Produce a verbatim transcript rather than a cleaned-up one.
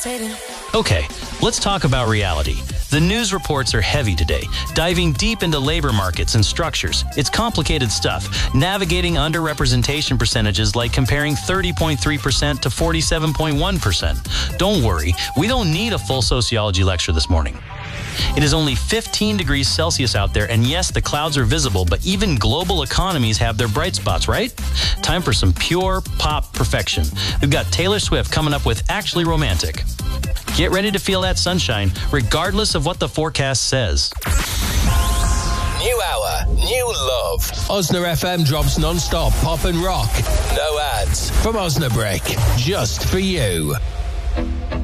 Okay, let's talk about reality. The news reports are heavy today, diving deep into labor markets and structures. It's complicated stuff, navigating underrepresentation percentages like comparing thirty point three percent to forty-seven point one percent. Don't worry, we don't need a full sociology lecture this morning. It is only fifteen degrees Celsius out there, and yes, the clouds are visible, but even global economies have their bright spots, right? Time for some pure pop perfection. We've got Taylor Swift coming up with Actually Romantic. Get ready to feel that sunshine, regardless of what the forecast says. New hour, new love. Osna F M drops non-stop pop and rock. No ads. From Osnabrick, just for you.